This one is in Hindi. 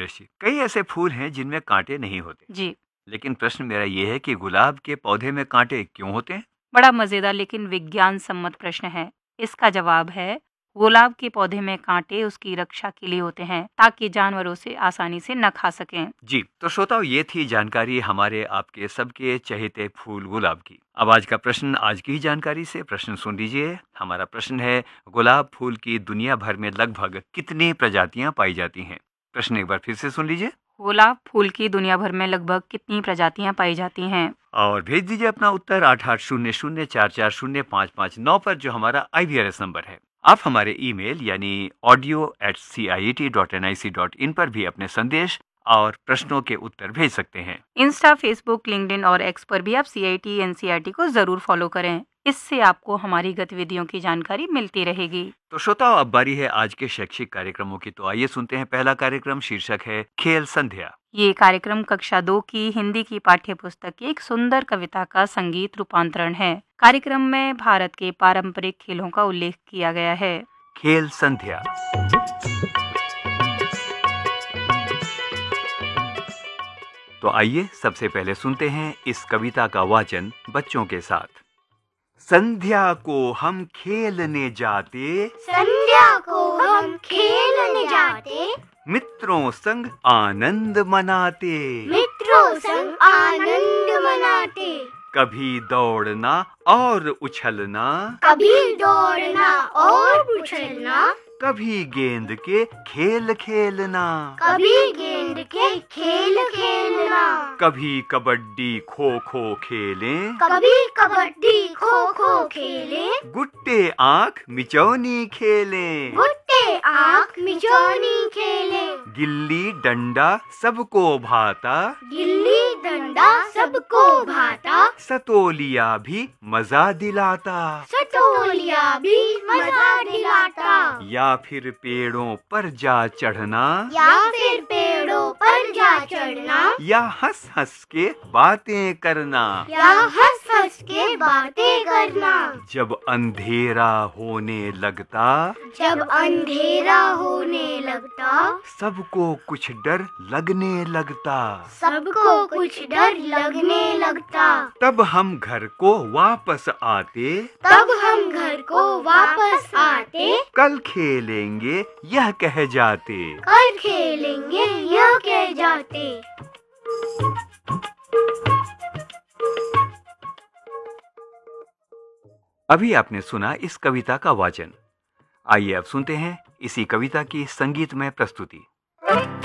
ऋषि, कई ऐसे फूल हैं जिनमें कांटे नहीं होते। जी, लेकिन प्रश्न मेरा ये है कि गुलाब के पौधे में कांटे क्यों होते हैं? बड़ा मजेदार लेकिन विज्ञान सम्मत प्रश्न है। इसका जवाब है, गुलाब के पौधे में कांटे उसकी रक्षा के लिए होते हैं ताकि जानवर उसे आसानी से न खा सकें। जी, तो श्रोताओ, ये थी जानकारी हमारे आपके सबके चहेते फूल गुलाब की। अब आज का प्रश्न आज की ही जानकारी से प्रश्न सुन लीजिए। हमारा प्रश्न है, गुलाब फूल की दुनिया भर में लगभग कितनी प्रजातियां पाई जाती हैं? प्रश्न एक बार फिर से सुन लीजिए गुलाब फूल की दुनिया भर में लगभग कितनी प्रजातियां पाई जाती हैं? और भेज दीजिए अपना उत्तर 8800444559 पर, जो हमारा IVRS नंबर है। आप हमारे ईमेल यानी audio@cit.nic.in पर भी अपने संदेश और प्रश्नों के उत्तर भेज सकते हैं। इंस्टा, फेसबुक, लिंक्डइन और एक्स पर भी आप CIT NCERT को जरूर फॉलो करें। इससे आपको हमारी गतिविधियों की जानकारी मिलती रहेगी। तो श्रोताओ, अब बारी है आज के शैक्षिक कार्यक्रमों की। तो आइए सुनते हैं पहला कार्यक्रम, शीर्षक है खेल संध्या। ये कार्यक्रम कक्षा 2 की हिंदी की पाठ्य पुस्तक की एक सुंदर कविता का संगीत रूपांतरण है। कार्यक्रम में भारत के पारंपरिक खेलों का उल्लेख किया गया है। खेल संध्या। तो आइए सबसे पहले सुनते हैं इस कविता का वाचन बच्चों के साथ। संध्या को हम खेलने जाते, संध्या को हम खेलने जाते, मित्रों संग आनंद मनाते, मित्रों संग आनंद मनाते, कभी दौड़ना और उछलना, कभी दौड़ना और उछलना, कभी गेंद के खेल खेलना, कभी गेंद के खेल खेलना, कभी कबड्डी खो खो खेलें, कभी कबड्डी खो खो खेले, गुट्टे आंख मिचौनी खेलें, गुट्टे आंख मिचौनी खेले, गिल्ली डंडा सबको भाता, गिल्ली डंडा सबको भाता, सतोलिया भी मजा दिलाता, सतोलिया भी मजा दिलाता, या फिर पेड़ों पर जा चढ़ना, या फिर पेड़ों पर जा चढ़ना, या हंस हंस के बातें करना, या हंस हंस के बातें करना, जब अंधेरा होने लगता, जब अंधेरा होने लगता, सबको कुछ डर लगने लगता, सबको कुछ डर लगने लगता, तब हम घर को वापस आते, तब हम घर को वापस आते, कल खेलेंगे यह कह जाते। कल खेलेंगे यह कह जाते। अभी आपने सुना इस कविता का वाचन। आइए अब सुनते हैं इसी कविता की संगीतमय प्रस्तुति।